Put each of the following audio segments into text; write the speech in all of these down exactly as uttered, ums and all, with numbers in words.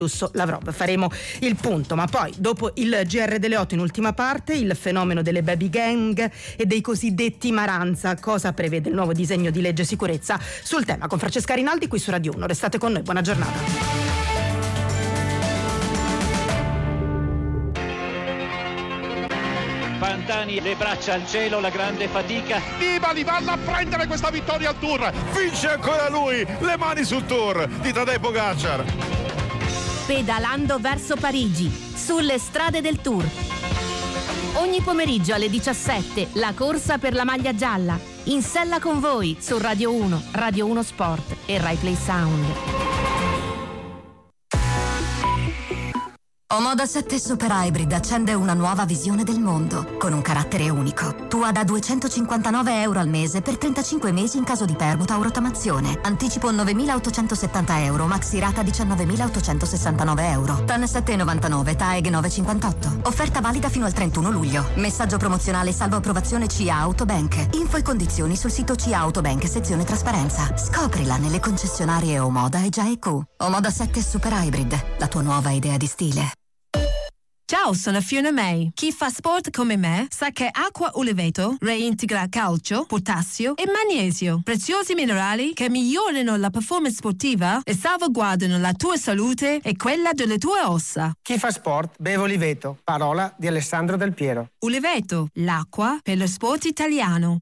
Lavrov. Faremo il punto, ma poi dopo il G R delle otto in ultima parte il fenomeno delle baby gang e dei cosiddetti Maranza, cosa prevede il nuovo disegno di legge sicurezza, sul tema con Francesca Rinaldi qui su Radio uno. Restate con noi, buona giornata. Pantani, le braccia al cielo, la grande fatica. Nibali vanno a prendere questa vittoria al Tour, vince ancora lui, le mani sul Tour di Tadej Pogacar. Pedalando verso Parigi, sulle strade del Tour. Ogni pomeriggio alle diciassette, la corsa per la maglia gialla. In sella con voi su Radio uno, Radio uno Sport e Rai Play Sound. Omoda sette Super Hybrid accende una nuova visione del mondo, con un carattere unico. Tua da duecentocinquantanove euro al mese per trentacinque mesi in caso di permuta o rottamazione. Anticipo novemilaottocentosettanta euro, maxi rata diciannovemilaottocentosessantanove euro. T A N sette virgola novantanove, T A E G novecentocinquantotto. Offerta valida fino al trentuno luglio. Messaggio promozionale salvo approvazione C A Autobank. Info e condizioni sul sito C A Autobank, sezione trasparenza. Scoprila nelle concessionarie Omoda e G I E Q. Omoda sette Super Hybrid, la tua nuova idea di stile. Ciao, sono Fiona May. Chi fa sport come me sa che acqua Uliveto reintegra calcio, potassio e magnesio, preziosi minerali che migliorano la performance sportiva e salvaguardano la tua salute e quella delle tue ossa. Chi fa sport beve Uliveto, parola di Alessandro Del Piero. Uliveto, l'acqua per lo sport italiano.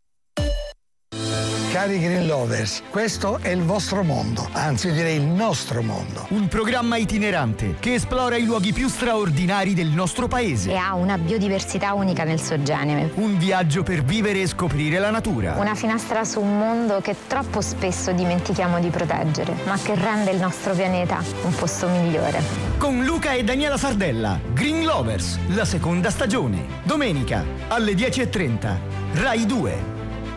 Cari Green Lovers, questo è il vostro mondo, anzi direi il nostro mondo. Un programma itinerante che esplora i luoghi più straordinari del nostro paese. E ha una biodiversità unica nel suo genere. Un viaggio per vivere e scoprire la natura. Una finestra su un mondo che troppo spesso dimentichiamo di proteggere, ma che rende il nostro pianeta un posto migliore. Con Luca e Daniela Sardella, Green Lovers, la seconda stagione. Domenica alle dieci e trenta, Rai due.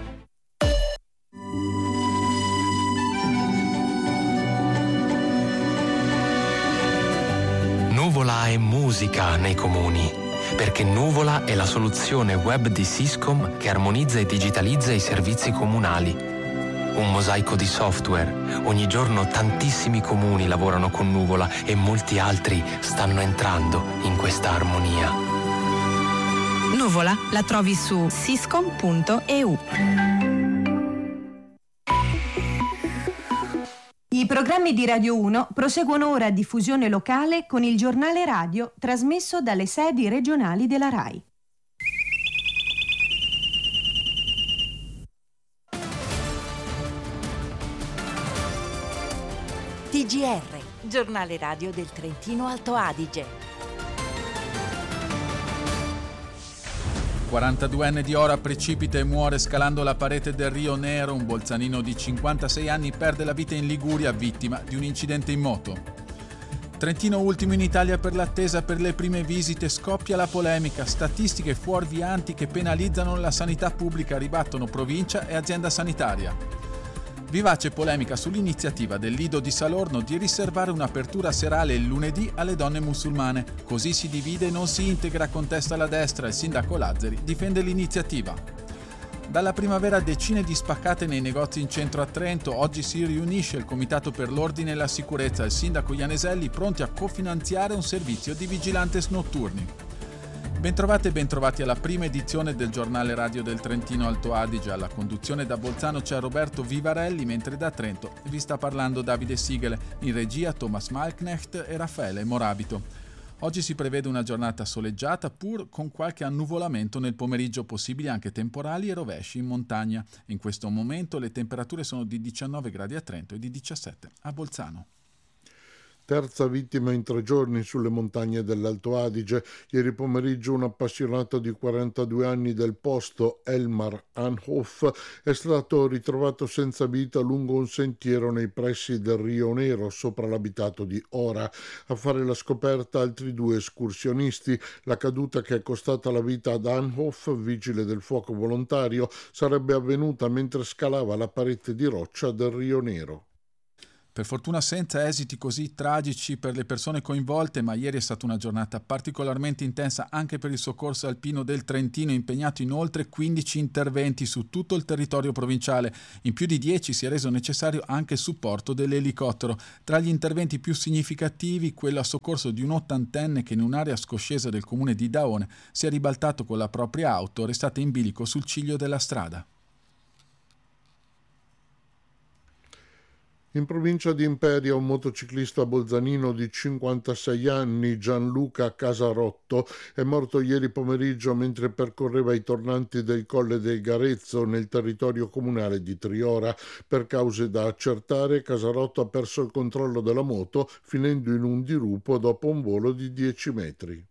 Nuvola è musica nei comuni, perché Nuvola è la soluzione web di Siscom che armonizza e digitalizza i servizi comunali. Un mosaico di software. Ogni giorno tantissimi comuni lavorano con Nuvola e molti altri stanno entrando in questa armonia. Nuvola la trovi su siscom punto e u. I programmi di Radio uno proseguono ora a diffusione locale con il giornale radio trasmesso dalle sedi regionali della RAI. T G R, giornale radio del Trentino Alto Adige. quarantaduenne di Ora precipita e muore scalando la parete del Rio Nero. Un bolzanino di cinquantasei anni perde la vita in Liguria vittima di un incidente in moto. Trentino ultimo in Italia per l'attesa per le prime visite, scoppia la polemica. Statistiche fuorvianti che penalizzano la sanità pubblica, ribattono provincia e azienda sanitaria. Vivace polemica sull'iniziativa del Lido di Salorno di riservare un'apertura serale il lunedì alle donne musulmane. Così si divide e non si integra, contesta la destra. Il sindaco Lazzari difende l'iniziativa. Dalla primavera decine di spaccate nei negozi in centro a Trento. Oggi si riunisce il Comitato per l'Ordine e la Sicurezza e il sindaco Ianeselli pronti a cofinanziare un servizio di vigilantes notturni. Bentrovate e bentrovati alla prima edizione del giornale radio del Trentino Alto Adige. Alla conduzione da Bolzano c'è Roberto Vivarelli, mentre da Trento vi sta parlando Davide Sigele, in regia Thomas Malknecht e Raffaele Morabito. Oggi si prevede una giornata soleggiata, pur con qualche annuvolamento nel pomeriggio, possibili anche temporali e rovesci in montagna. In questo momento le temperature sono di diciannove gradi a Trento e di diciassette a Bolzano. Terza vittima in tre giorni sulle montagne dell'Alto Adige. Ieri pomeriggio un appassionato di quarantadue anni del posto, Elmar Anhoff, è stato ritrovato senza vita lungo un sentiero nei pressi del Rio Nero, sopra l'abitato di Ora. A fare la scoperta altri due escursionisti. La caduta che è costata la vita ad Anhoff, vigile del fuoco volontario, sarebbe avvenuta mentre scalava la parete di roccia del Rio Nero. Per fortuna senza esiti così tragici per le persone coinvolte, ma ieri è stata una giornata particolarmente intensa anche per il soccorso alpino del Trentino, impegnato in oltre quindici interventi su tutto il territorio provinciale. In più di dieci si è reso necessario anche il supporto dell'elicottero. Tra gli interventi più significativi, quello a soccorso di un ottantenne che in un'area scoscesa del comune di Daone si è ribaltato con la propria auto, restata in bilico sul ciglio della strada. In provincia di Imperia un motociclista bolzanino di cinquantasei anni, Gianluca Casarotto, è morto ieri pomeriggio mentre percorreva i tornanti del Colle del Garezzo nel territorio comunale di Triora. Per cause da accertare, Casarotto ha perso il controllo della moto finendo in un dirupo dopo un volo di dieci metri.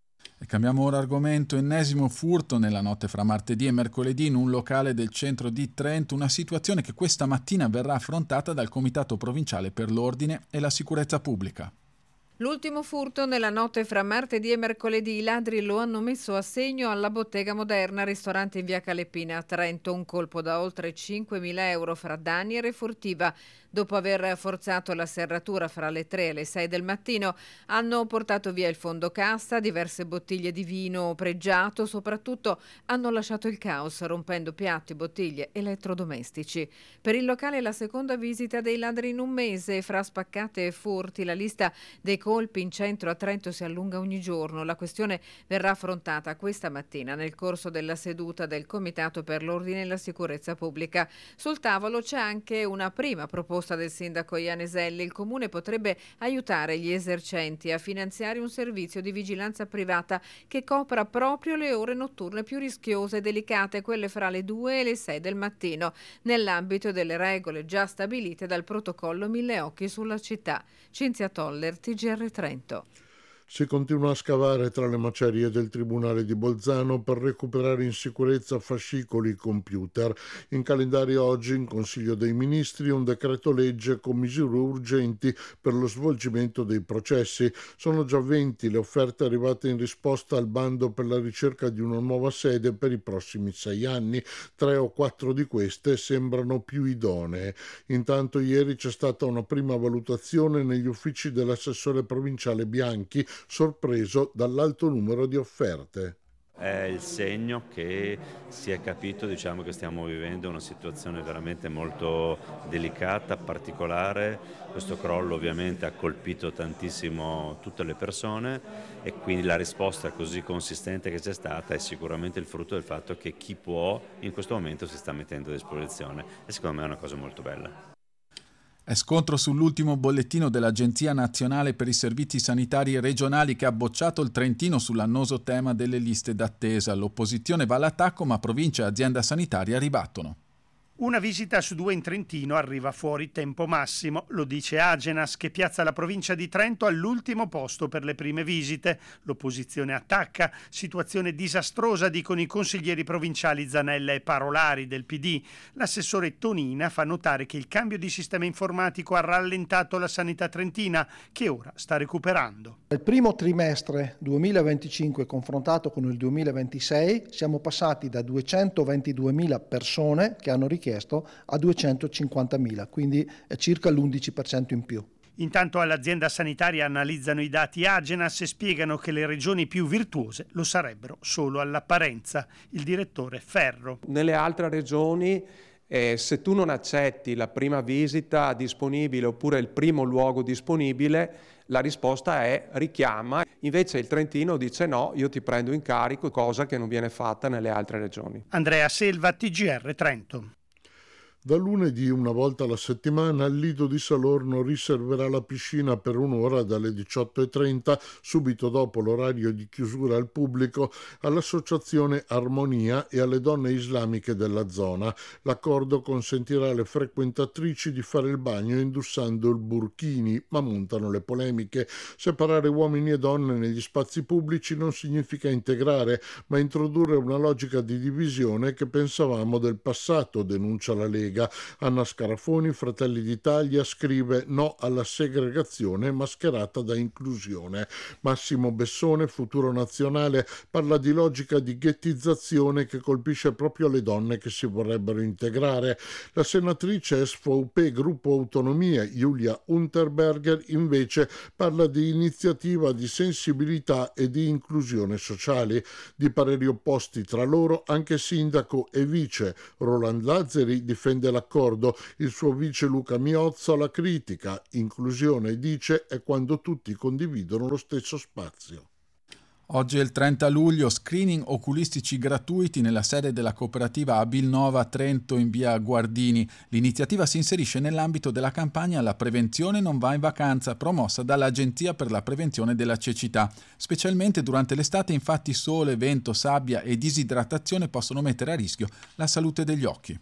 E cambiamo ora argomento. Ennesimo furto nella notte fra martedì e mercoledì in un locale del centro di Trento, una situazione che questa mattina verrà affrontata dal Comitato Provinciale per l'Ordine e la Sicurezza Pubblica. L'ultimo furto nella notte fra martedì e mercoledì. I ladri lo hanno messo a segno alla Bottega Moderna, ristorante in via Calepina a Trento. Un colpo da oltre cinquemila euro fra danni e refurtiva. Dopo aver forzato la serratura fra le tre e le sei del mattino, hanno portato via il fondo cassa, diverse bottiglie di vino pregiato, soprattutto hanno lasciato il caos rompendo piatti, bottiglie, elettrodomestici. Per il locale è la seconda visita dei ladri in un mese. Fra spaccate e furti la lista dei colpi in centro a Trento si allunga ogni giorno. La questione verrà affrontata questa mattina nel corso della seduta del Comitato per l'Ordine e la Sicurezza Pubblica. Sul tavolo c'è anche una prima proposta del sindaco Ianeselli. Il comune potrebbe aiutare gli esercenti a finanziare un servizio di vigilanza privata che copra proprio le ore notturne più rischiose e delicate, quelle fra le due e le sei del mattino, nell'ambito delle regole già stabilite dal protocollo Mille Occhi sulla città. Cinzia Toller, T G R Trento. Si continua a scavare tra le macerie del Tribunale di Bolzano per recuperare in sicurezza fascicoli computer. In calendario oggi, in Consiglio dei Ministri, un decreto legge con misure urgenti per lo svolgimento dei processi. Sono già venti le offerte arrivate in risposta al bando per la ricerca di una nuova sede per i prossimi sei anni. Tre o quattro di queste sembrano più idonee. Intanto ieri c'è stata una prima valutazione negli uffici dell'assessore provinciale Bianchi, sorpreso dall'alto numero di offerte. È il segno che si è capito, diciamo, che stiamo vivendo una situazione veramente molto delicata, particolare. Questo crollo ovviamente ha colpito tantissimo tutte le persone e quindi la risposta così consistente che c'è stata è sicuramente il frutto del fatto che chi può in questo momento si sta mettendo a disposizione e secondo me è una cosa molto bella. È scontro sull'ultimo bollettino dell'Agenzia Nazionale per i Servizi Sanitari Regionali che ha bocciato il Trentino sull'annoso tema delle liste d'attesa. L'opposizione va all'attacco, ma provincia e azienda sanitaria ribattono. Una visita su due in Trentino arriva fuori tempo massimo, lo dice Agenas, che piazza la provincia di Trento all'ultimo posto per le prime visite. L'opposizione attacca, situazione disastrosa, dicono i consiglieri provinciali Zanella e Parolari del P D. L'assessore Tonina fa notare che il cambio di sistema informatico ha rallentato la sanità trentina, che ora sta recuperando. Nel primo trimestre duemilaventicinque confrontato con il duemilaventisei siamo passati da duecentoventiduemila persone che hanno richiesto a duecentocinquantamila, quindi è circa l'undici per cento in più. Intanto all'azienda sanitaria analizzano i dati Agenas e spiegano che le regioni più virtuose lo sarebbero solo all'apparenza. Il direttore Ferro. Nelle altre regioni eh, se tu non accetti la prima visita disponibile oppure il primo luogo disponibile, la risposta è richiama. Invece il Trentino dice no, io ti prendo in carico, cosa che non viene fatta nelle altre regioni. Andrea Selva, T G R Trento. Da lunedì, una volta alla settimana, il Lido di Salorno riserverà la piscina per un'ora dalle diciotto e trenta, subito dopo l'orario di chiusura al pubblico, all'associazione Armonia e alle donne islamiche della zona. L'accordo consentirà alle frequentatrici di fare il bagno indossando il burkini, ma montano le polemiche. Separare uomini e donne negli spazi pubblici non significa integrare, ma introdurre una logica di divisione che pensavamo del passato, denuncia la Lega. Lega. Anna Scarafoni, Fratelli d'Italia, scrive no alla segregazione mascherata da inclusione. Massimo Bessone, Futuro Nazionale, parla di logica di ghettizzazione che colpisce proprio le donne che si vorrebbero integrare. La senatrice S V U P Gruppo Autonomia, Julia Unterberger, invece parla di iniziativa di sensibilità e di inclusione sociali. Di pareri opposti tra loro anche sindaco e vice. Roland Lazzeri difende l'accordo, il suo vice Luca Miozzo la critica. Inclusione, dice, è quando tutti condividono lo stesso spazio. Oggi è il trenta luglio, screening oculistici gratuiti nella sede della cooperativa Abilnova a Trento in via Guardini. L'iniziativa si inserisce nell'ambito della campagna La prevenzione non va in vacanza, promossa dall'Agenzia per la prevenzione della cecità. Specialmente durante l'estate, infatti, sole, vento, sabbia e disidratazione possono mettere a rischio la salute degli occhi.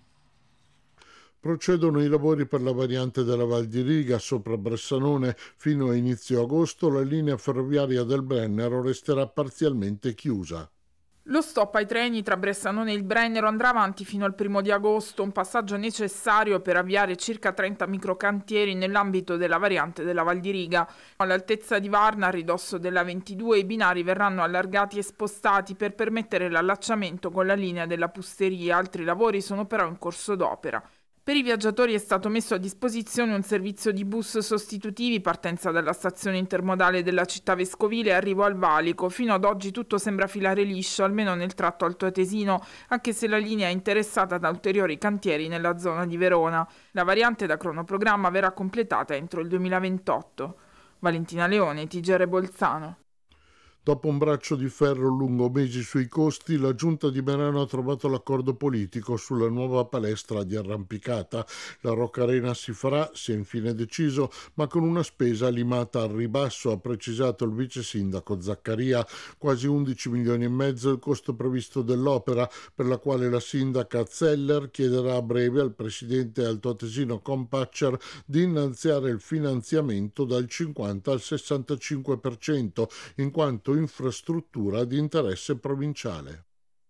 Procedono i lavori per la variante della Val di Riga sopra Bressanone. Fino a inizio agosto la linea ferroviaria del Brennero resterà parzialmente chiusa. Lo stop ai treni tra Bressanone e il Brennero andrà avanti fino al primo di agosto, un passaggio necessario per avviare circa trenta microcantieri nell'ambito della variante della Val di Riga. All'altezza di Varna, a ridosso della ventidue, i binari verranno allargati e spostati per permettere l'allacciamento con la linea della Pusteria. Altri lavori sono però in corso d'opera. Per i viaggiatori è stato messo a disposizione un servizio di bus sostitutivi, partenza dalla stazione intermodale della città vescovile e arrivo al valico. Fino ad oggi tutto sembra filare liscio, almeno nel tratto altoatesino, anche se la linea è interessata da ulteriori cantieri nella zona di Verona. La variante da cronoprogramma verrà completata entro il duemilaventotto. Valentina Leone, T G R Bolzano. Dopo un braccio di ferro lungo mesi sui costi, la giunta di Merano ha trovato l'accordo politico sulla nuova palestra di arrampicata. La Rocca Arena si farà, si è infine deciso, ma con una spesa limata al ribasso, ha precisato il vice sindaco Zaccaria. Quasi undici milioni e mezzo il costo previsto dell'opera, per la quale la sindaca Zeller chiederà a breve al presidente altoatesino Compaccer di innalzare il finanziamento dal cinquanta al sessantacinque per cento, in quanto infrastruttura di interesse provinciale.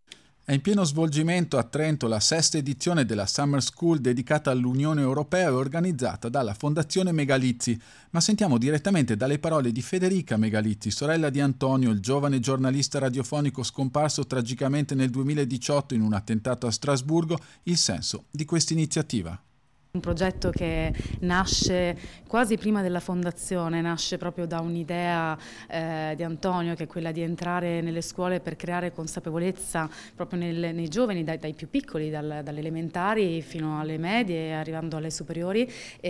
È in pieno svolgimento a Trento la sesta edizione della Summer School dedicata all'Unione Europea e organizzata dalla Fondazione Megalizzi. Ma sentiamo direttamente dalle parole di Federica Megalizzi, sorella di Antonio, il giovane giornalista radiofonico scomparso tragicamente nel duemiladiciotto in un attentato a Strasburgo, il senso di questa iniziativa. Un progetto che nasce quasi prima della fondazione, nasce proprio da un'idea eh, di Antonio, che è quella di entrare nelle scuole per creare consapevolezza proprio nel, nei giovani, dai, dai più piccoli, dal, dalle elementari fino alle medie, arrivando alle superiori,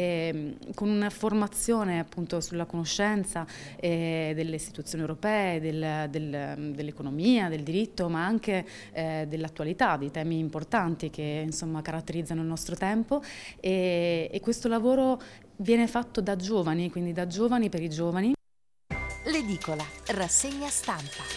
e, con una formazione appunto sulla conoscenza eh, delle istituzioni europee, del, del, dell'economia, del diritto, ma anche eh, dell'attualità, di temi importanti che insomma caratterizzano il nostro tempo. E, e questo lavoro viene fatto da giovani, quindi da giovani per i giovani. L'edicola, rassegna stampa.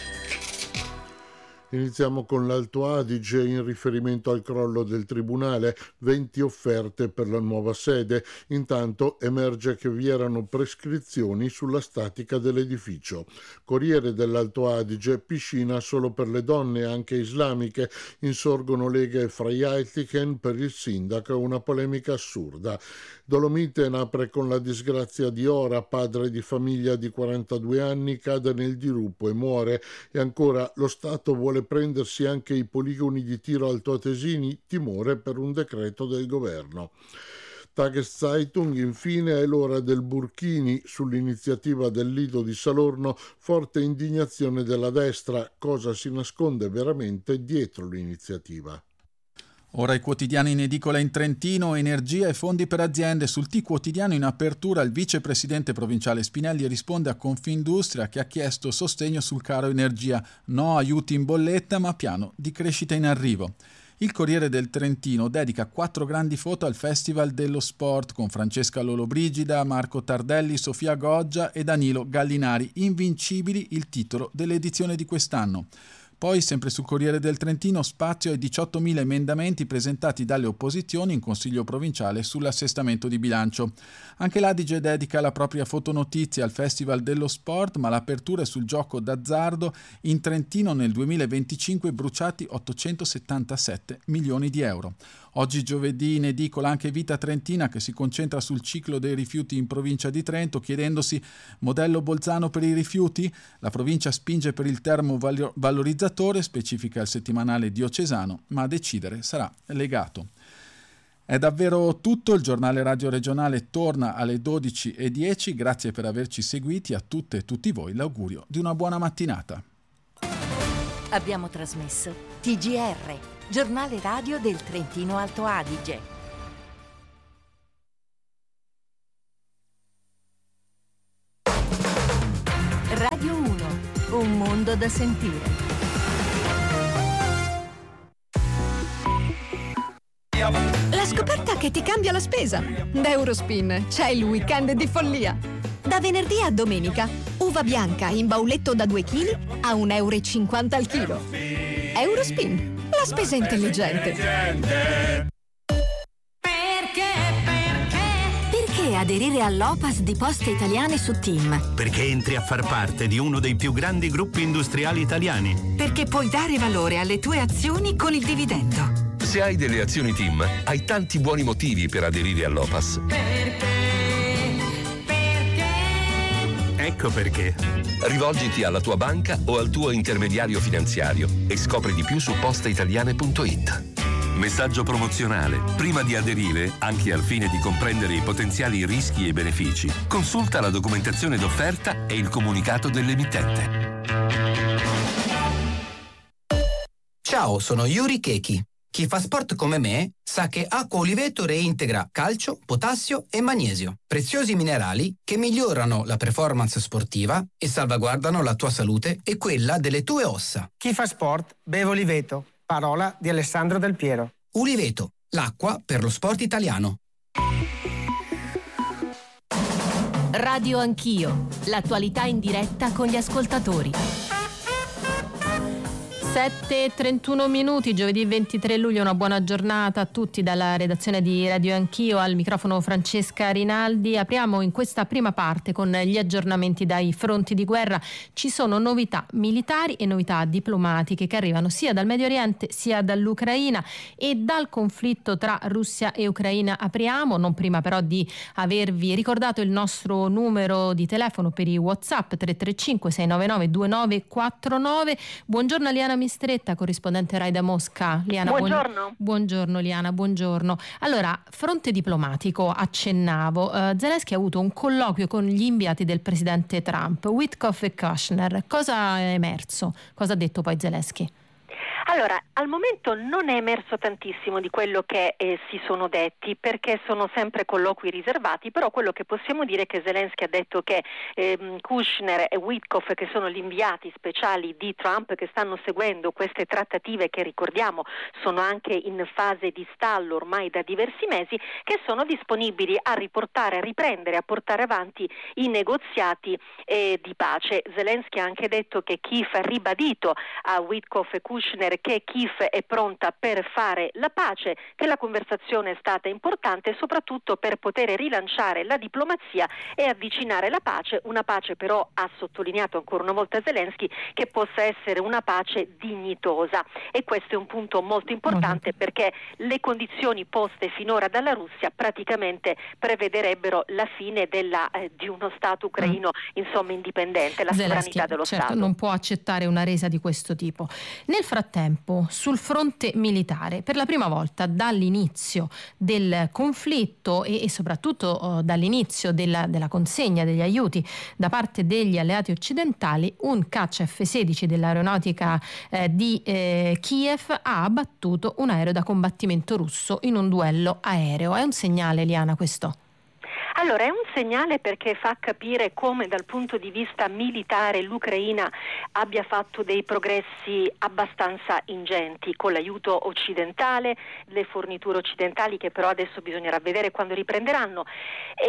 Iniziamo con l'Alto Adige. In riferimento al crollo del tribunale, venti offerte per la nuova sede. Intanto emerge che vi erano prescrizioni sulla statica dell'edificio. Corriere dell'Alto Adige, piscina solo per le donne, anche islamiche. Insorgono Lega e Freiheitlichen per il sindaco, una polemica assurda. Dolomiten apre con la disgrazia di Ora, padre di famiglia di quarantadue anni, cade nel dirupo e muore. E ancora, lo Stato vuole prendersi anche i poligoni di tiro altoatesini, timore per un decreto del governo. Tageszeitung, infine, è l'ora del Burchini. Sull'iniziativa del Lido di Salorno, forte indignazione della destra. Cosa si nasconde veramente dietro l'iniziativa? Ora i quotidiani in edicola in Trentino, energia e fondi per aziende. Sul T quotidiano in apertura il vicepresidente provinciale Spinelli risponde a Confindustria che ha chiesto sostegno sul caro energia. No aiuti in bolletta ma piano di crescita in arrivo. Il Corriere del Trentino dedica quattro grandi foto al Festival dello Sport con Francesca Lollobrigida, Marco Tardelli, Sofia Goggia e Danilo Gallinari. Invincibili il titolo dell'edizione di quest'anno. Poi, sempre sul Corriere del Trentino, spazio ai diciottomila emendamenti presentati dalle opposizioni in Consiglio provinciale sull'assestamento di bilancio. Anche l'Adige dedica la propria fotonotizia al Festival dello Sport, ma l'apertura è sul gioco d'azzardo. In Trentino nel duemilaventicinque bruciati ottocentosettantasette milioni di euro. Oggi giovedì in edicola anche Vita Trentina, che si concentra sul ciclo dei rifiuti in provincia di Trento, chiedendosi: modello Bolzano per i rifiuti? La provincia spinge per il termovalorizzatore, specifica il settimanale diocesano, ma a decidere sarà legato. È davvero tutto, il giornale radio regionale torna alle dodici e dieci, grazie per averci seguiti, a tutte e tutti voi l'augurio di una buona mattinata. Abbiamo trasmesso T G R, giornale radio del Trentino Alto Adige. Radio uno, un mondo da sentire. La scoperta che ti cambia la spesa. Da Eurospin c'è il weekend di follia. Da venerdì a domenica, uva bianca in bauletto da due chili a un euro e cinquanta al chilo. Eurospin, la spesa intelligente. Perché, perché? Perché aderire all'O P A S di Poste Italiane su TIM? Perché entri a far parte di uno dei più grandi gruppi industriali italiani. Perché puoi dare valore alle tue azioni con il dividendo. Se hai delle azioni TIM, hai tanti buoni motivi per aderire all'O P A S. Perché? Perché? Ecco perché. Rivolgiti alla tua banca o al tuo intermediario finanziario e scopri di più su posteitaliane punto it. Messaggio promozionale. Prima di aderire, anche al fine di comprendere i potenziali rischi e benefici, consulta la documentazione d'offerta e il comunicato dell'emittente. Ciao, sono Yuri Keki. Chi fa sport come me sa che Acqua Oliveto reintegra calcio, potassio e magnesio, preziosi minerali che migliorano la performance sportiva e salvaguardano la tua salute e quella delle tue ossa. Chi fa sport beve Oliveto, parola di Alessandro Del Piero. Oliveto, l'acqua per lo sport italiano. Radio Anch'io, l'attualità in diretta con gli ascoltatori. sette e trentuno minuti, giovedì ventitré luglio, una buona giornata a tutti dalla redazione di Radio Anch'io, al microfono Francesca Rinaldi. Apriamo in questa prima parte con gli aggiornamenti dai fronti di guerra. Ci sono novità militari e novità diplomatiche che arrivano sia dal Medio Oriente sia dall'Ucraina e dal conflitto tra Russia e Ucraina. Apriamo, non prima però di avervi ricordato il nostro numero di telefono per i WhatsApp tre tre cinque sei nove nove due nove quattro nove. Buongiorno Liana Mistretta, corrispondente Rai da Mosca. Liana, buongiorno. Buon... buongiorno Liana, buongiorno. Allora, fronte diplomatico, accennavo, uh, Zelensky ha avuto un colloquio con gli inviati del presidente Trump, Witkoff e Kushner. Cosa è emerso? Cosa ha detto poi Zelensky? Allora, al momento non è emerso tantissimo di quello che eh, si sono detti, perché sono sempre colloqui riservati, però quello che possiamo dire è che Zelensky ha detto che eh, Kushner e Witkoff, che sono gli inviati speciali di Trump che stanno seguendo queste trattative che, ricordiamo, sono anche in fase di stallo ormai da diversi mesi, che sono disponibili a riportare, a riprendere, a portare avanti i negoziati eh, di pace. Zelensky ha anche detto che Kiev ha ribadito a Witkoff e Kushner che Kiev è pronta per fare la pace, che la conversazione è stata importante soprattutto per poter rilanciare la diplomazia e avvicinare la pace, una pace però, ha sottolineato ancora una volta Zelensky, che possa essere una pace dignitosa, e questo è un punto molto importante perché le condizioni poste finora dalla Russia praticamente prevederebbero la fine della, eh, di uno Stato ucraino insomma indipendente, la Zelensky, sovranità dello certo, Stato. Non può accettare una resa di questo tipo. Nel frattempo, sul fronte militare, per la prima volta dall'inizio del conflitto e, e soprattutto uh, dall'inizio della, della consegna degli aiuti da parte degli alleati occidentali, un caccia F sedici dell'aeronautica eh, di eh, Kiev ha abbattuto un aereo da combattimento russo in un duello aereo. È un segnale, Liana, questo? Allora, è un segnale perché fa capire come dal punto di vista militare l'Ucraina abbia fatto dei progressi abbastanza ingenti con l'aiuto occidentale, le forniture occidentali che però adesso bisognerà vedere quando riprenderanno. E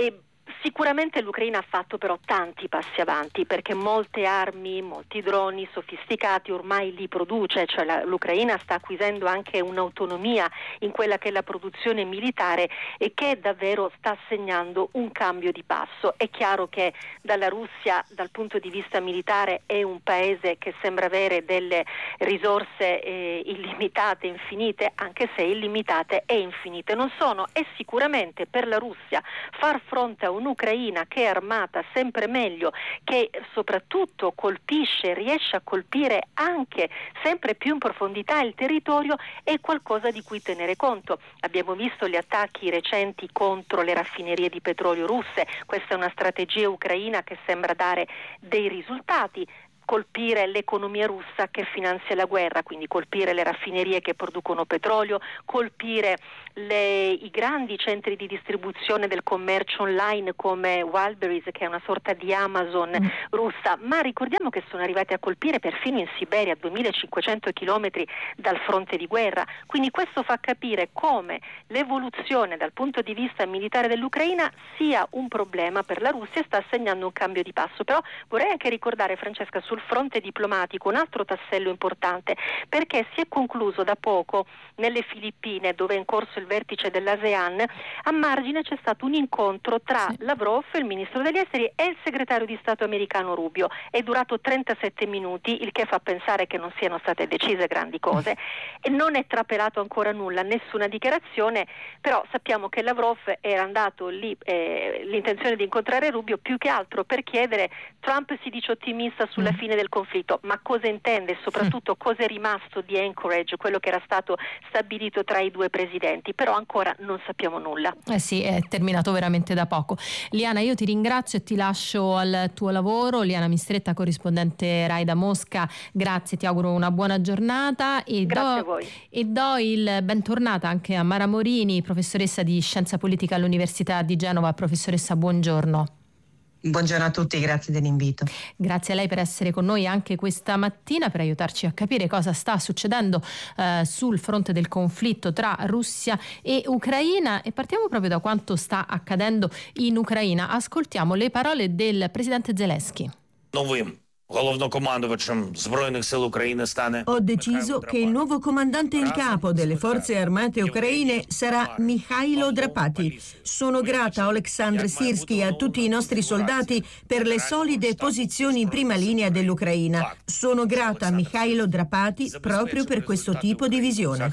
Sicuramente l'Ucraina ha fatto però tanti passi avanti, perché molte armi, molti droni sofisticati ormai li produce, cioè la, l'Ucraina sta acquisendo anche un'autonomia in quella che è la produzione militare e che davvero sta segnando un cambio di passo. È chiaro che dalla Russia, dal punto di vista militare, è un paese che sembra avere delle risorse eh, illimitate, infinite, anche se illimitate e infinite non sono, e sicuramente per la Russia far fronte a un Ucraina che è armata sempre meglio, che soprattutto colpisce, riesce a colpire anche sempre più in profondità il territorio, è qualcosa di cui tenere conto. Abbiamo visto gli attacchi recenti contro le raffinerie di petrolio russe, questa è una strategia ucraina che sembra dare dei risultati. Colpire l'economia russa che finanzia la guerra, quindi colpire le raffinerie che producono petrolio, colpire le, i grandi centri di distribuzione del commercio online come Wildberries, che è una sorta di Amazon mm. russa, ma ricordiamo che sono arrivati a colpire perfino in Siberia, a duemilacinquecento chilometri dal fronte di guerra. Quindi questo fa capire come l'evoluzione dal punto di vista militare dell'Ucraina sia un problema per la Russia e sta segnando un cambio di passo. Però vorrei anche ricordare, Francesca, sul fronte diplomatico un altro tassello importante, perché si è concluso da poco nelle Filippine, dove è in corso il vertice dell'ASEAN. A margine c'è stato un incontro tra sì. Lavrov, il ministro degli esteri, e il segretario di Stato americano Rubio. È durato trentasette minuti, il che fa pensare che non siano state decise grandi cose, e non è trapelato ancora nulla, nessuna dichiarazione, però sappiamo che Lavrov era andato lì, eh, l'intenzione di incontrare Rubio più che altro per chiedere: Trump si dice ottimista sulla fine del conflitto, ma cosa intende e soprattutto cosa è rimasto di Anchorage, quello che era stato stabilito tra i due presidenti? Però ancora non sappiamo nulla. Eh sì, è terminato veramente da poco. Liana, io ti ringrazio e ti lascio al tuo lavoro. Liana Mistretta, corrispondente Rai da Mosca, grazie, ti auguro una buona giornata e grazie do, a voi. E do il bentornata anche a Mara Morini, professoressa di Scienza Politica all'Università di Genova. Professoressa, buongiorno. Buongiorno a tutti, grazie dell'invito. Grazie a lei per essere con noi anche questa mattina per aiutarci a capire cosa sta succedendo eh, sul fronte del conflitto tra Russia e Ucraina, e partiamo proprio da quanto sta accadendo in Ucraina. Ascoltiamo le parole del presidente Zelensky. Новим головнокомандувачем Збройних сил України стане. Ho deciso che il nuovo comandante in capo delle forze armate ucraine sarà Mikhailo Drapati. Sono grata a Oleksandr Sirski e a tutti i nostri soldati per le solide posizioni in prima linea dell'Ucraina. Sono grata a Mikhailo Drapati proprio per questo tipo di visione.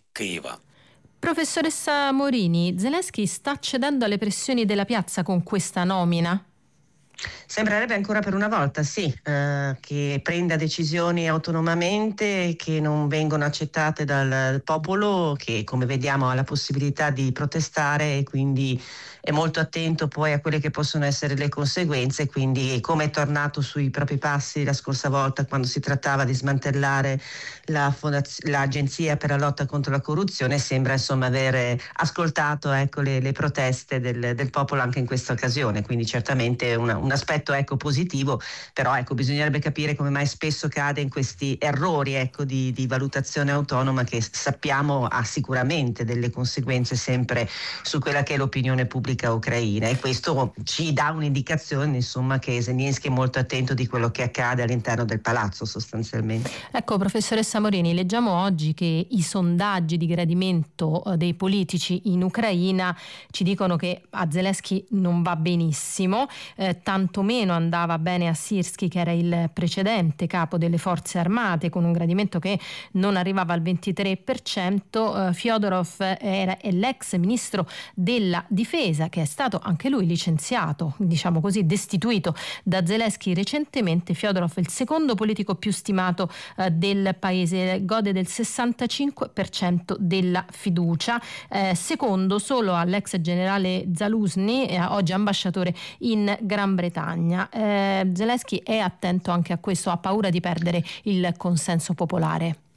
Professoressa Morini, Zelensky sta cedendo alle pressioni della piazza con questa nomina? Sembrerebbe ancora per una volta, sì, eh, che prenda decisioni autonomamente che non vengono accettate dal popolo, che come vediamo ha la possibilità di protestare e quindi è molto attento poi a quelle che possono essere le conseguenze. Quindi, come è tornato sui propri passi la scorsa volta quando si trattava di smantellare la fondaz- l'Agenzia per la lotta contro la corruzione, sembra insomma avere ascoltato ecco, le, le proteste del, del popolo anche in questa occasione. Quindi certamente una, un aspetto ecco, positivo, però ecco, bisognerebbe capire come mai spesso cade in questi errori ecco, di, di valutazione autonoma che sappiamo ha sicuramente delle conseguenze sempre su quella che è l'opinione pubblica ucraina, e questo ci dà un'indicazione insomma che Zelensky è molto attento di quello che accade all'interno del palazzo sostanzialmente. Ecco, professoressa Morini, leggiamo oggi che i sondaggi di gradimento dei politici in Ucraina ci dicono che a Zelensky non va benissimo, eh, tantomeno andava bene a Sirski, che era il precedente capo delle forze armate, con un gradimento che non arrivava al ventitré per cento. eh, Fyodorov era, è l'ex ministro della difesa, che è stato anche lui licenziato, diciamo così, destituito da Zelensky recentemente. Fyodorov è il secondo politico più stimato eh, del paese, gode del sessantacinque per cento della fiducia, eh, secondo solo all'ex generale Zaluzny, eh, oggi ambasciatore in Gran Bretagna. Eh, Zelensky è attento anche a questo, ha paura di perdere il consenso popolare.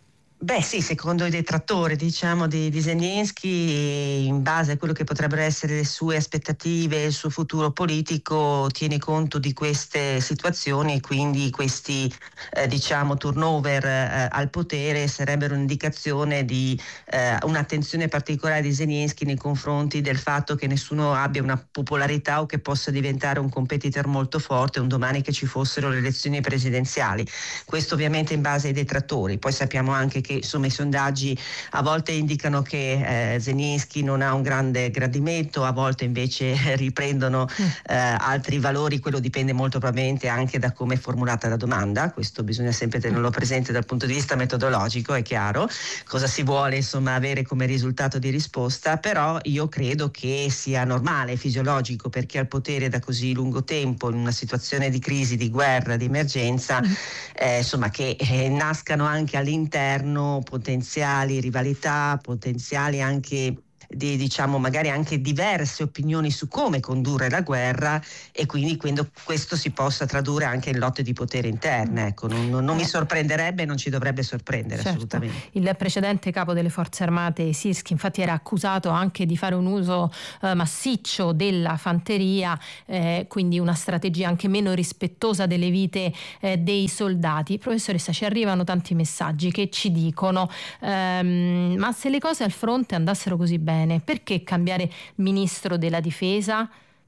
Beh sì, secondo i detrattori diciamo di, di Zelensky, in base a quello che potrebbero essere le sue aspettative, il suo futuro politico, tiene conto di queste situazioni e quindi questi eh, diciamo turnover eh, al potere sarebbero un'indicazione di eh, un'attenzione particolare di Zelensky nei confronti del fatto che nessuno abbia una popolarità o che possa diventare un competitor molto forte un domani che ci fossero le elezioni presidenziali. Questo ovviamente in base ai detrattori. Poi sappiamo anche che insomma i sondaggi a volte indicano che eh, Zelensky non ha un grande gradimento, a volte invece riprendono eh, altri valori. Quello dipende molto probabilmente anche da come è formulata la domanda, questo bisogna sempre tenerlo presente dal punto di vista metodologico, è chiaro cosa si vuole insomma avere come risultato di risposta, però io credo che sia normale, fisiologico, perché al potere da così lungo tempo in una situazione di crisi, di guerra, di emergenza, eh, insomma che eh, nascano anche all'interno potenziali rivalità, potenziali anche di diciamo magari anche diverse opinioni su come condurre la guerra e quindi quando questo si possa tradurre anche in lotte di potere interne. Ecco, non, non, non mi sorprenderebbe, non ci dovrebbe sorprendere, certo, assolutamente. Il precedente capo delle forze armate Sirski infatti era accusato anche di fare un uso eh, massiccio della fanteria, eh, quindi una strategia anche meno rispettosa delle vite eh, dei soldati. Professoressa, ci arrivano tanti messaggi che ci dicono ehm, ma se le cose al fronte andassero così bene, perché cambiare ministro della difesa?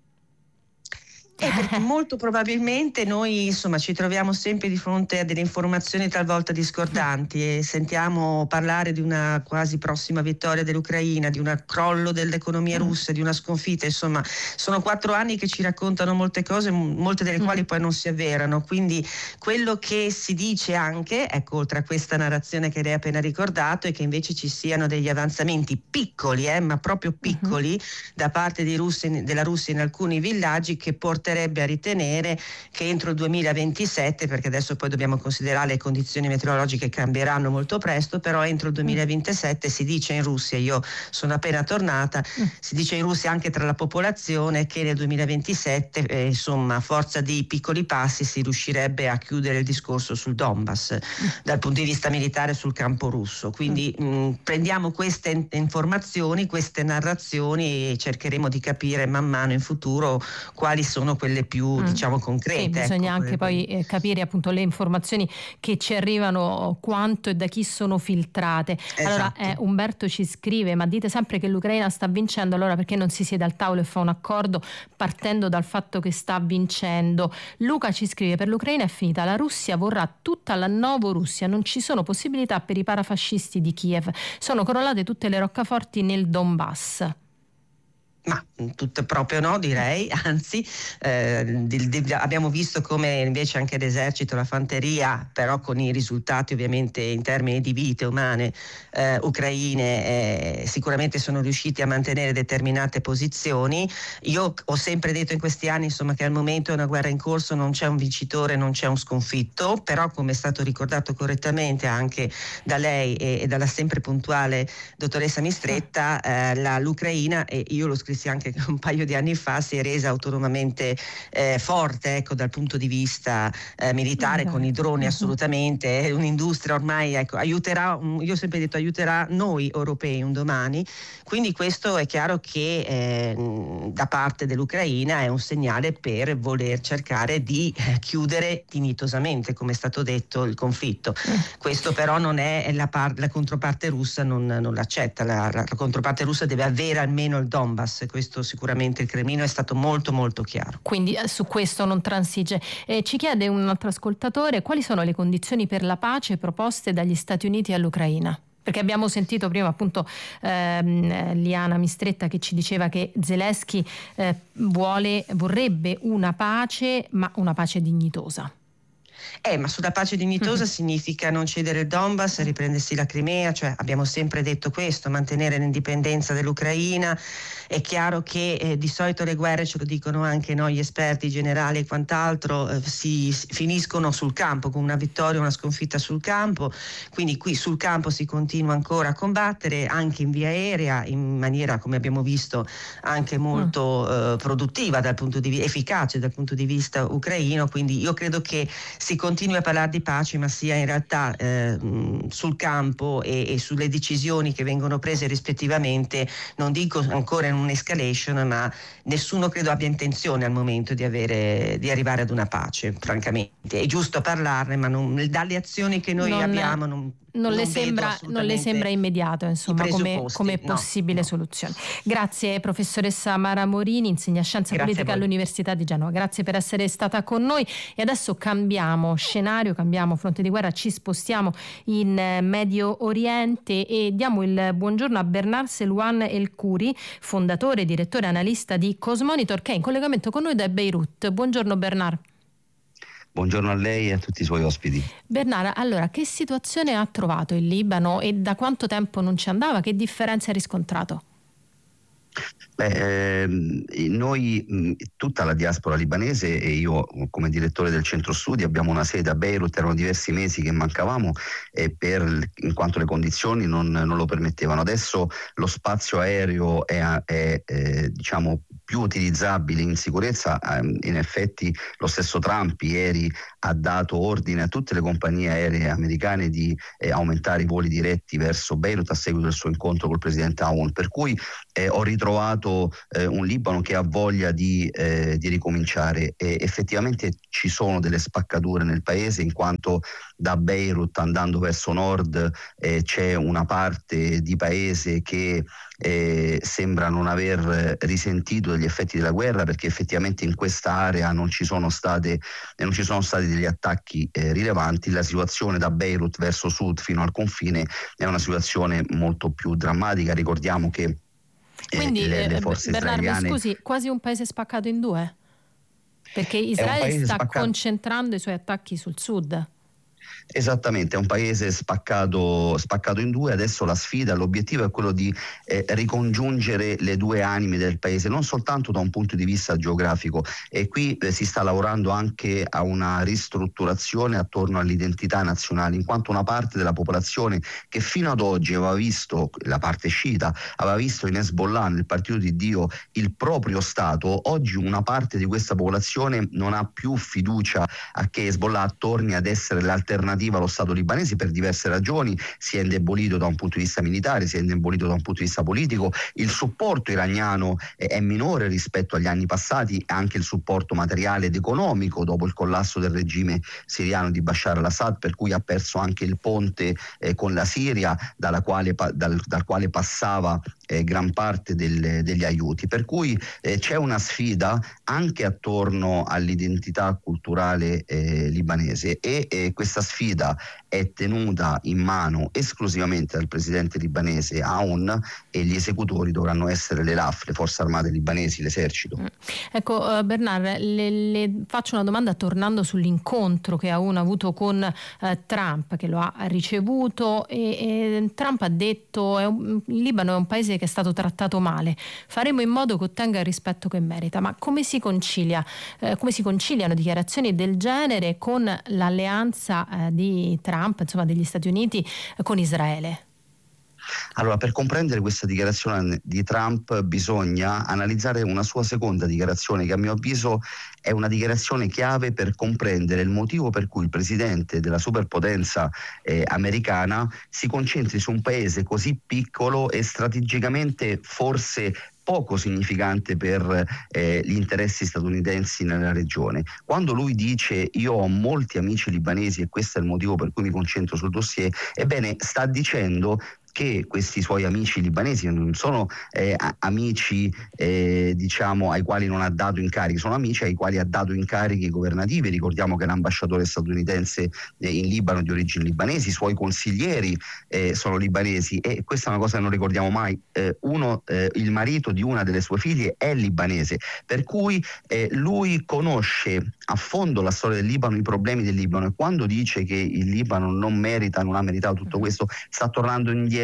Eh, perché molto probabilmente noi insomma ci troviamo sempre di fronte a delle informazioni talvolta discordanti e sentiamo parlare di una quasi prossima vittoria dell'Ucraina, di un crollo dell'economia russa, di una sconfitta. Insomma, sono quattro anni che ci raccontano molte cose, molte delle quali poi non si avverano. Quindi quello che si dice anche, ecco, oltre a questa narrazione che lei ha appena ricordato, è che invece ci siano degli avanzamenti piccoli, eh, ma proprio piccoli, uh-huh. da parte di Russia, della Russia in alcuni villaggi, che portano porterebbe a ritenere che entro il duemilaventisette, perché adesso poi dobbiamo considerare le condizioni meteorologiche cambieranno molto presto, però entro il duemilaventisette si dice in Russia, io sono appena tornata, si dice in Russia anche tra la popolazione che nel duemilaventisette eh, insomma a forza di piccoli passi si riuscirebbe a chiudere il discorso sul Donbass dal punto di vista militare sul campo russo. Quindi mh, prendiamo queste in- informazioni, queste narrazioni e cercheremo di capire man mano in futuro quali sono quelle più mm. diciamo concrete. Sì, bisogna ecco, anche poi eh, capire appunto le informazioni che ci arrivano, quanto e da chi sono filtrate. Esatto. Allora eh, Umberto ci scrive: ma dite sempre che l'Ucraina sta vincendo, allora perché non si siede al tavolo e fa un accordo partendo dal fatto che sta vincendo? Luca ci scrive: per l'Ucraina è finita, la Russia vorrà tutta la Novorussia, non ci sono possibilità per i parafascisti di Kiev, sono crollate tutte le roccaforti nel Donbass. Ma tutto proprio no, direi, anzi eh, di, di, abbiamo visto come invece anche l'esercito, la fanteria, però con i risultati ovviamente in termini di vite umane eh, ucraine, eh, sicuramente sono riusciti a mantenere determinate posizioni. Io ho sempre detto in questi anni insomma che al momento è una guerra in corso, non c'è un vincitore, non c'è un sconfitto, però come è stato ricordato correttamente anche da lei e, e dalla sempre puntuale dottoressa Mistretta, eh, la, l'Ucraina, e io lo scrissi anche un paio di anni fa, si è resa autonomamente eh, forte, ecco, dal punto di vista eh, militare, okay. con i droni uh-huh. assolutamente, è un'industria ormai, ecco, aiuterà, io ho sempre detto aiuterà noi europei un domani, quindi questo è chiaro che eh, da parte dell'Ucraina è un segnale per voler cercare di eh, chiudere dignitosamente, come è stato detto, il conflitto. Uh-huh. Questo però non è la, par- la controparte russa, non, non l'accetta, la, la, la controparte russa deve avere almeno il Donbass. Questo sicuramente il Cremlino è stato molto molto chiaro. Quindi eh, su questo non transige. Eh, ci chiede un altro ascoltatore: quali sono le condizioni per la pace proposte dagli Stati Uniti all'Ucraina? Perché abbiamo sentito prima appunto ehm, Liana Mistretta che ci diceva che Zelensky eh, vuole, vorrebbe una pace, ma una pace dignitosa. Eh, ma sulla pace dignitosa mm-hmm. significa non cedere il Donbass, riprendersi la Crimea, cioè abbiamo sempre detto questo, mantenere l'indipendenza dell'Ucraina. È chiaro che eh, di solito le guerre, ce lo dicono anche noi gli esperti generali e quant'altro, eh, si, si finiscono sul campo, con una vittoria o una sconfitta sul campo, quindi qui sul campo si continua ancora a combattere, anche in via aerea, in maniera, come abbiamo visto, anche molto mm. eh, produttiva dal punto di vista, efficace dal punto di vista ucraino, quindi io credo che si continui a parlare di pace, ma sia in realtà eh, sul campo e, e sulle decisioni che vengono prese rispettivamente, non dico ancora in un'escalation, ma nessuno credo abbia intenzione al momento di, avere, di arrivare ad una pace, francamente. È giusto parlarne, ma non, dalle azioni che noi non, abbiamo non, non, non, le sembra, non le sembra immediato, insomma, come, come possibile no, soluzione. No. Grazie professoressa Mara Morini, insegna scienza Grazie politica all'Università di Genova. Grazie per essere stata con noi. E adesso cambiamo scenario, cambiamo fronte di guerra, ci spostiamo in Medio Oriente e diamo il buongiorno a Bernard Selouan El Khoury, fondatore e direttore analista di Cosmonitor, che è in collegamento con noi da Beirut. Buongiorno Bernard. Buongiorno a lei e a tutti i suoi ospiti. Bernard, allora, che situazione ha trovato il Libano e da quanto tempo non ci andava? Che differenza ha riscontrato? Beh, ehm, noi, tutta la diaspora libanese e io come direttore del centro studi abbiamo una sede a Beirut, erano diversi mesi che mancavamo e per, in quanto le condizioni non, non lo permettevano. Adesso lo spazio aereo è, è, è diciamo più utilizzabile in sicurezza. In effetti lo stesso Trump ieri ha dato ordine a tutte le compagnie aeree americane di eh, aumentare i voli diretti verso Beirut a seguito del suo incontro col presidente Aoun, per cui eh, ho ritrovato eh, un Libano che ha voglia di, eh, di ricominciare e effettivamente ci sono delle spaccature nel paese, in quanto da Beirut andando verso nord eh, c'è una parte di paese che eh, sembra non aver risentito degli effetti della guerra, perché effettivamente in questa area non ci sono state non ci sono stati degli attacchi eh, rilevanti. La situazione da Beirut verso sud fino al confine è una situazione molto più drammatica. Ricordiamo che quindi eh, le, le forze Bernardo, israeliane... scusi, quasi un paese spaccato in due? Perché Israele sta spaccato... concentrando i suoi attacchi sul sud. Esattamente, è un paese spaccato, spaccato in due. Adesso la sfida, l'obiettivo è quello di eh, ricongiungere le due anime del paese, non soltanto da un punto di vista geografico, e qui eh, si sta lavorando anche a una ristrutturazione attorno all'identità nazionale, in quanto una parte della popolazione che fino ad oggi aveva visto, la parte sciita, aveva visto in Hezbollah, nel partito di Dio, il proprio Stato, oggi una parte di questa popolazione non ha più fiducia a che Hezbollah torni ad essere l'alternativa allo Stato libanese per diverse ragioni. Si è indebolito da un punto di vista militare, si è indebolito da un punto di vista politico, il supporto iraniano è minore rispetto agli anni passati, anche il supporto materiale ed economico dopo il collasso del regime siriano di Bashar al-Assad, per cui ha perso anche il ponte eh, con la Siria dalla quale, dal, dal quale passava eh, gran parte del, degli aiuti, per cui eh, c'è una sfida anche attorno all'identità culturale eh, libanese e eh, questa sfida è tenuta in mano esclusivamente dal presidente libanese Aoun e gli esecutori dovranno essere le L A F, le forze armate libanesi, l'esercito. Ecco uh, Bernard, le, le faccio una domanda tornando sull'incontro che Aoun ha avuto con uh, Trump, che lo ha ricevuto e, e Trump ha detto è un, il Libano è un paese che è stato trattato male, faremo in modo che ottenga il rispetto che merita. Ma come si concilia uh, come si conciliano dichiarazioni del genere con l'alleanza uh, di Trump, insomma degli Stati Uniti, con Israele? Allora, per comprendere questa dichiarazione di Trump bisogna analizzare una sua seconda dichiarazione, che a mio avviso è una dichiarazione chiave per comprendere il motivo per cui il presidente della superpotenza eh, americana si concentri su un paese così piccolo e strategicamente forse poco significante per eh, gli interessi statunitensi nella regione. Quando lui dice io ho molti amici libanesi e questo è il motivo per cui mi concentro sul dossier, ebbene sta dicendo che questi suoi amici libanesi non sono eh, amici eh, diciamo ai quali non ha dato incarichi, sono amici ai quali ha dato incarichi governativi. Ricordiamo che l'ambasciatore statunitense eh, in Libano è di origini libanesi, i suoi consiglieri eh, sono libanesi e questa è una cosa che non ricordiamo mai. Eh, uno, eh, il marito di una delle sue figlie è libanese, per cui eh, lui conosce a fondo la storia del Libano, i problemi del Libano, e quando dice che il Libano non merita, non ha meritato tutto questo, sta tornando indietro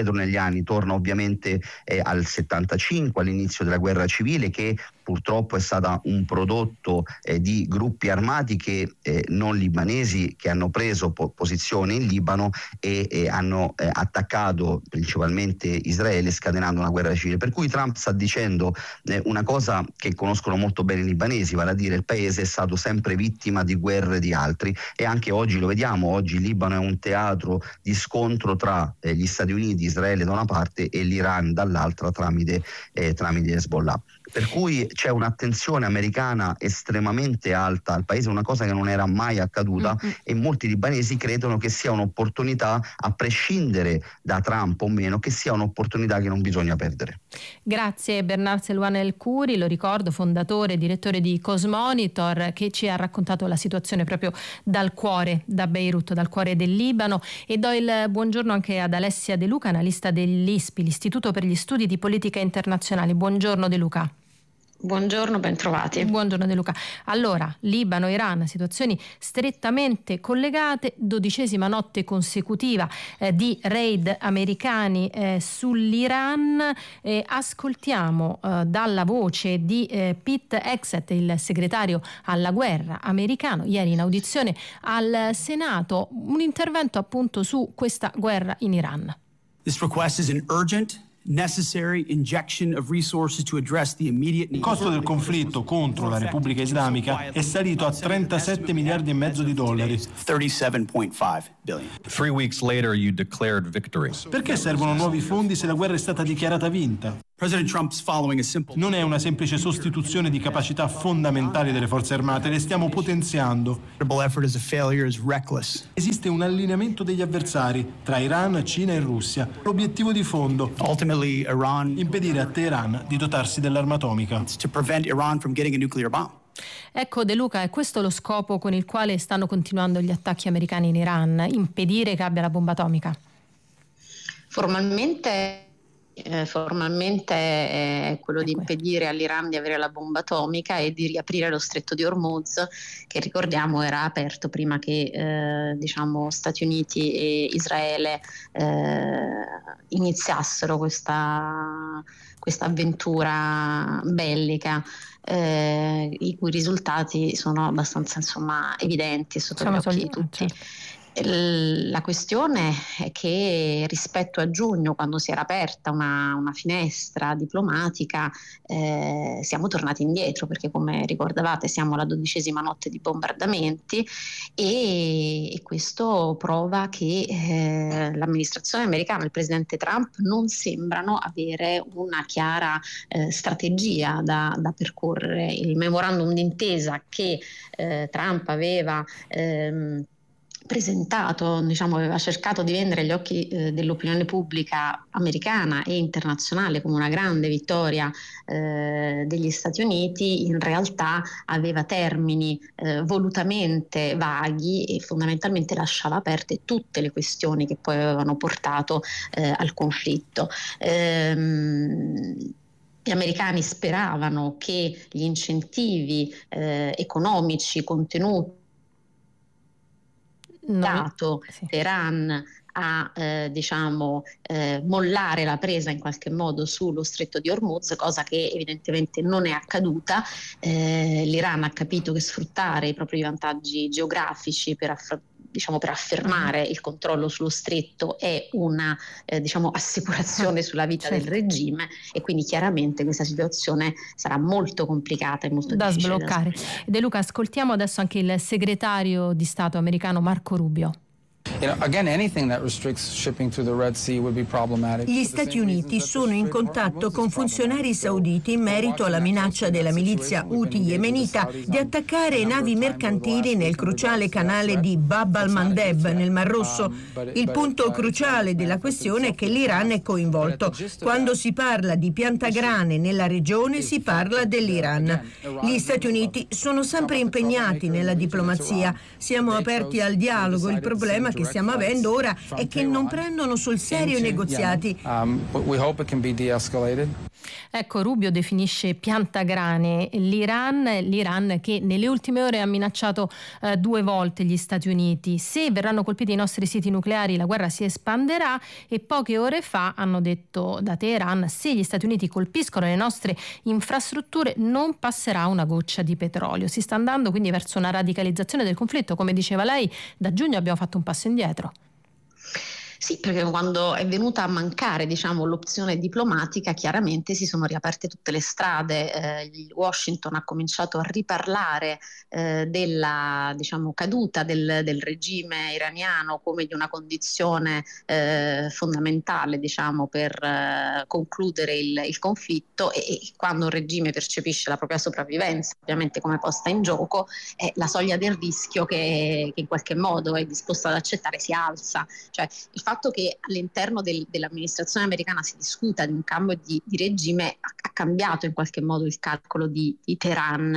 indietro negli anni, torna ovviamente eh, al settantacinque, all'inizio della guerra civile, che purtroppo è stata un prodotto eh, di gruppi armati che eh, non libanesi, che hanno preso po- posizione in Libano e, e hanno eh, attaccato principalmente Israele, scatenando una guerra civile. Per cui Trump sta dicendo eh, una cosa che conoscono molto bene i libanesi, vale a dire il paese è stato sempre vittima di guerre di altri, e anche oggi lo vediamo. Oggi il Libano è un teatro di scontro tra eh, gli Stati Uniti, Israele da una parte e l'Iran dall'altra tramite, eh, tramite Hezbollah. Per cui c'è un'attenzione americana estremamente alta al paese, una cosa che non era mai accaduta, mm-hmm. e molti libanesi credono che sia un'opportunità, a prescindere da Trump o meno, che sia un'opportunità che non bisogna perdere. Grazie Bernard Selouane El Khoury, lo ricordo, fondatore e direttore di Cosmonitor, che ci ha raccontato la situazione proprio dal cuore, da Beirut, dal cuore del Libano. E do il buongiorno anche ad Alessia De Luca, analista dell'I S P I, l'Istituto per gli Studi di Politica Internazionale. Buongiorno De Luca. Buongiorno, bentrovati. Buongiorno De Luca. Allora, Libano, Iran, situazioni strettamente collegate, dodicesima notte consecutiva eh, di raid americani eh, sull'Iran. Eh, ascoltiamo eh, dalla voce di eh, Pete Hegseth, il segretario alla guerra americano, ieri in audizione al Senato, un intervento appunto su questa guerra in Iran. This request is an urgent necessary injection of resources to address the immediate needs. Il costo del conflitto contro la Repubblica Islamica è salito a trentasette miliardi e mezzo di dollari. thirty-seven point five billion. Three weeks later you declared victory. Perché servono nuovi fondi se la guerra è stata dichiarata vinta? President Trump's following a simple... Non è una semplice sostituzione di capacità fondamentali delle forze armate, le stiamo potenziando. Effort is a failure is reckless. Esiste un allineamento degli avversari tra Iran, Cina e Russia. L'obiettivo di fondo: Ultimately, Iran... impedire a Teheran di dotarsi dell'arma atomica. To prevent Iran from getting a nuclear bomb. Ecco De Luca, è questo lo scopo con il quale stanno continuando gli attacchi americani in Iran, impedire che abbia la bomba atomica? Formalmente Eh, formalmente è quello di impedire all'Iran di avere la bomba atomica e di riaprire lo stretto di Hormuz, che ricordiamo era aperto prima che eh, diciamo Stati Uniti e Israele eh, iniziassero questa, questa avventura bellica, eh, i cui risultati sono abbastanza insomma evidenti sotto gli occhi di tutti. La questione è che rispetto a giugno, quando si era aperta una, una finestra diplomatica, eh, siamo tornati indietro, perché come ricordavate siamo alla dodicesima notte di bombardamenti e, e questo prova che eh, l'amministrazione americana, il presidente Trump, non sembrano avere una chiara eh, strategia da, da percorrere. Il memorandum d'intesa che eh, Trump aveva ehm, presentato, diciamo, aveva cercato di vendere agli occhi eh, dell'opinione pubblica americana e internazionale come una grande vittoria eh, degli Stati Uniti, in realtà aveva termini eh, volutamente vaghi e fondamentalmente lasciava aperte tutte le questioni che poi avevano portato eh, al conflitto. Ehm, Gli americani speravano che gli incentivi eh, economici contenuti dato sì. Teheran a eh, diciamo eh, mollare la presa in qualche modo sullo stretto di Hormuz, cosa che evidentemente non è accaduta. Eh, L'Iran ha capito che sfruttare i propri vantaggi geografici per affrontare diciamo per affermare il controllo sullo stretto è una eh, diciamo assicurazione sulla vita certo. del regime, e quindi chiaramente questa situazione sarà molto complicata e molto da difficile sbloccare. da De Luca, ascoltiamo adesso anche il segretario di Stato americano Marco Rubio. Gli Stati Uniti sono in contatto con funzionari sauditi in merito alla minaccia della milizia Houthi yemenita di attaccare navi mercantili nel cruciale canale di Bab al-Mandeb nel Mar Rosso. Il punto cruciale della questione è che l'Iran è coinvolto. Quando si parla di piantagrane nella regione si parla dell'Iran. Gli Stati Uniti sono sempre impegnati nella diplomazia. Siamo aperti al dialogo. Il problema è che stiamo avendo ora è che non prendono sul serio i negoziati. Ecco, Rubio definisce piantagrane l'Iran, l'Iran che nelle ultime ore ha minacciato eh, due volte gli Stati Uniti. Se verranno colpiti i nostri siti nucleari la guerra si espanderà, e poche ore fa hanno detto da Teheran: se gli Stati Uniti colpiscono le nostre infrastrutture non passerà una goccia di petrolio. Si sta andando quindi verso una radicalizzazione del conflitto. Come diceva lei, da giugno abbiamo fatto un passo indietro. Sì, perché quando è venuta a mancare, diciamo, l'opzione diplomatica, chiaramente si sono riaperte tutte le strade. Eh, Washington ha cominciato a riparlare eh, della, diciamo, caduta del, del regime iraniano come di una condizione eh, fondamentale, diciamo, per eh, concludere il, il conflitto, e, e quando un regime percepisce la propria sopravvivenza, ovviamente come posta in gioco, eh, la soglia del rischio che, che in qualche modo è disposta ad accettare si alza. Cioè, il fatto che all'interno del, dell'amministrazione americana si discuta di un cambio di, di regime ha, ha cambiato in qualche modo il calcolo di, di Teheran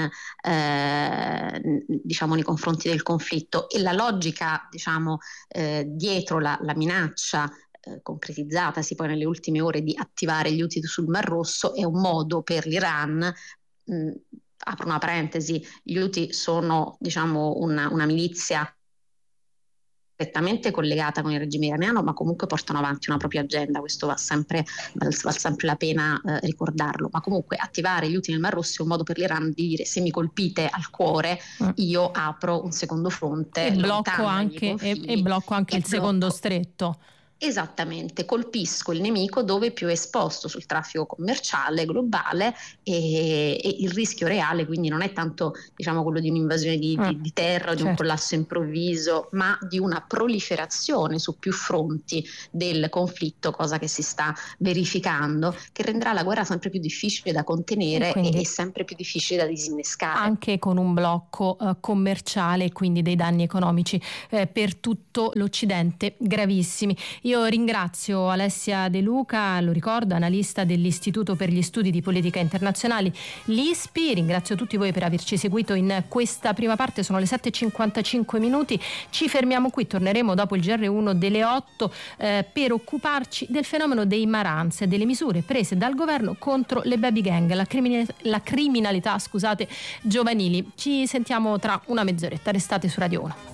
eh, diciamo nei confronti del conflitto, e la logica, diciamo, eh, dietro la, la minaccia eh, concretizzatasi poi nelle ultime ore di attivare gli Houthi sul Mar Rosso è un modo per l'Iran. mh, apro una parentesi, gli Houthi sono, diciamo, una, una milizia direttamente collegata con il regime iraniano, ma comunque portano avanti una propria agenda. Questo va sempre, vale sempre la pena eh, ricordarlo. Ma comunque attivare gli Houthi nel Mar Rosso è un modo per l'Iran di dire: se mi colpite al cuore, mm. io apro un secondo fronte e blocco anche, e, e blocco anche il blocco. secondo stretto. Esattamente, colpisco il nemico dove è più esposto sul traffico commerciale globale, e, e il rischio reale quindi non è tanto, diciamo, quello di un'invasione di, di, di terra o di certo. un collasso improvviso, ma di una proliferazione su più fronti del conflitto, cosa che si sta verificando, che renderà la guerra sempre più difficile da contenere e, e sempre più difficile da disinnescare. Anche con un blocco eh, commerciale e quindi dei danni economici eh, per tutto l'Occidente gravissimi. Io ringrazio Alessia De Luca, lo ricordo, analista dell'Istituto per gli Studi di Politica Internazionali, l'I S P I. Ringrazio tutti voi per averci seguito in questa prima parte. Sono le sette e cinquantacinque minuti. Ci fermiamo qui, torneremo dopo il G R uno delle otto eh, per occuparci del fenomeno dei Marans e delle misure prese dal governo contro le baby gang, la, crimine, la criminalità scusate, giovanili. Ci sentiamo tra una mezz'oretta, restate su Radio uno.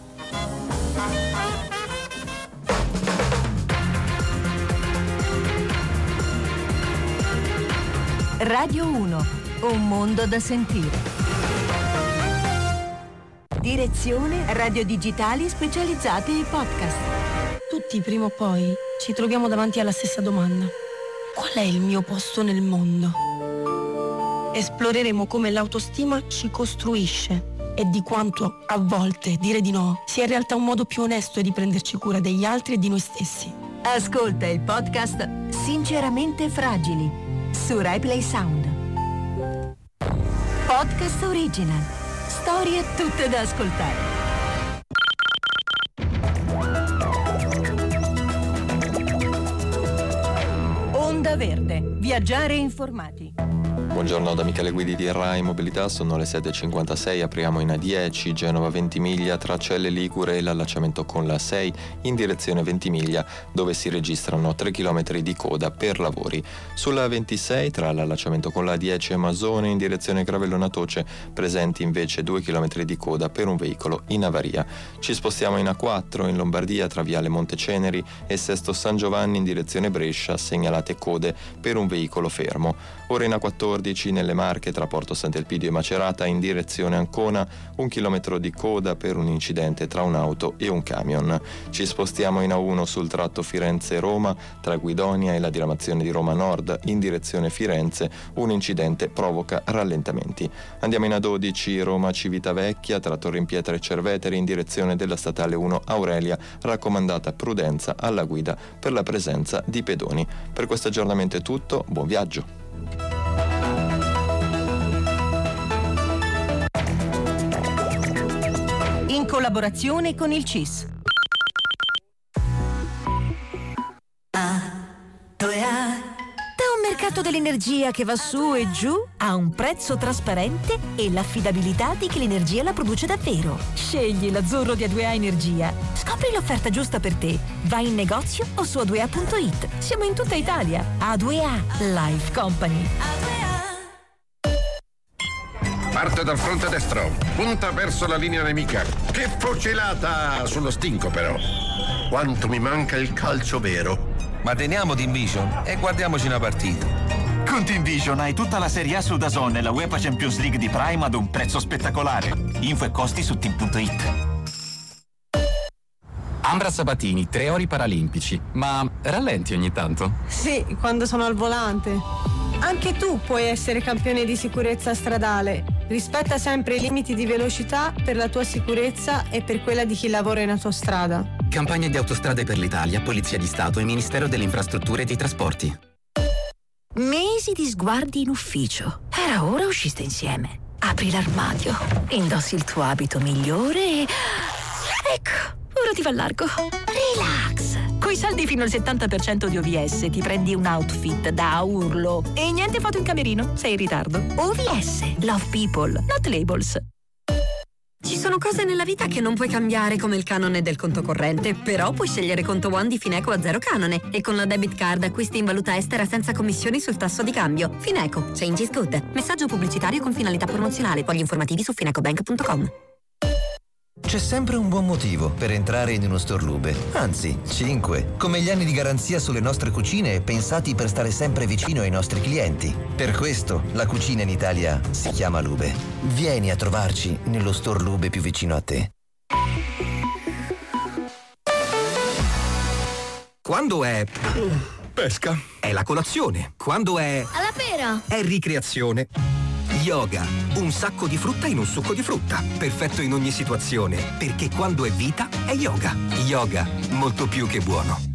Radio uno, un mondo da sentire. Direzione Radio Digitali specializzate in podcast. Tutti prima o poi ci troviamo davanti alla stessa domanda: qual è il mio posto nel mondo? Esploreremo come l'autostima ci costruisce e di quanto a volte dire di no sia in realtà un modo più onesto di prenderci cura degli altri e di noi stessi. Ascolta il podcast Sinceramente Fragili su RaiPlay Sound. Podcast original. Storie tutte da ascoltare. Onda Verde. Viaggiare informati. Buongiorno da Michele Guidi di Rai Mobilità, sono le sette e cinquantasei, apriamo in A dieci, Genova Ventimiglia, tra Celle Ligure e l'allacciamento con la sei in direzione Ventimiglia, dove si registrano tre chilometri di coda per lavori. Sulla ventisei, tra l'allacciamento con la dieci e Masone in direzione Gravellona Toce, presenti invece due chilometri di coda per un veicolo in avaria. Ci spostiamo in A quattro, in Lombardia, tra Viale Monteceneri e Sesto San Giovanni in direzione Brescia, segnalate code per un veicolo fermo. Ora in A quattordici, nelle Marche, tra Porto Sant'Elpidio e Macerata in direzione Ancona, un chilometro di coda per un incidente tra un'auto e un camion. Ci spostiamo in A uno sul tratto Firenze-Roma, tra Guidonia e la diramazione di Roma Nord in direzione Firenze, un incidente provoca rallentamenti. Andiamo in A dodici, Roma-Civitavecchia, tra Torre in Pietra e Cerveteri in direzione della statale uno Aurelia, raccomandata prudenza alla guida per la presenza di pedoni. Per questo aggiornamento è tutto, buon viaggio! In collaborazione con il C I S. Da un mercato mercato dell'energia che va su e giù a un prezzo trasparente e l'affidabilità di chi l'energia la produce davvero. Scegli l'azzurro di A due A Energia. Scopri l'offerta giusta per te. Vai in negozio o su a due a punto it. Siamo in tutta Italia. A due A Life Company. Parte dal fronte destro, punta verso la linea nemica. Che fucilata sullo stinco però. Quanto mi manca il calcio vero. Ma teniamo Team Vision e guardiamoci una partita. Con Team Vision hai tutta la Serie A su DAZN e la UEFA Champions League di Prime ad un prezzo spettacolare. Info e costi su team punto it. Ambra Sabatini, tre ori paralimpici. Ma rallenti ogni tanto? Sì, quando sono al volante. Anche tu puoi essere campione di sicurezza stradale. Rispetta sempre i limiti di velocità per la tua sicurezza e per quella di chi lavora in autostrada. Campagna di Autostrade per l'Italia, Polizia di Stato e Ministero delle Infrastrutture e dei Trasporti. Mesi di sguardi in ufficio. Era ora usciste insieme. Apri l'armadio, indossi il tuo abito migliore e... Ecco, ora ti va largo. Relax. Coi saldi fino al settanta per cento di O V S ti prendi un outfit da urlo. E niente foto in camerino, sei in ritardo. O V S, love people, not labels. Ci sono cose nella vita che non puoi cambiare, come il canone del conto corrente, però puoi scegliere conto One di Fineco a zero canone e con la debit card acquisti in valuta estera senza commissioni sul tasso di cambio. Fineco, change is good. Messaggio pubblicitario con finalità promozionale. Fogli informativi su finecobank punto com. C'è sempre un buon motivo per entrare in uno store Lube, anzi, cinque, come gli anni di garanzia sulle nostre cucine pensati per stare sempre vicino ai nostri clienti. Per questo la cucina in Italia si chiama Lube. Vieni a trovarci nello store Lube più vicino a te. Quando è pesca, è la colazione. Quando è alla pera, è ricreazione. Yoga, un sacco di frutta in un succo di frutta. Perfetto in ogni situazione, perché quando è vita è yoga. Yoga, molto più che buono.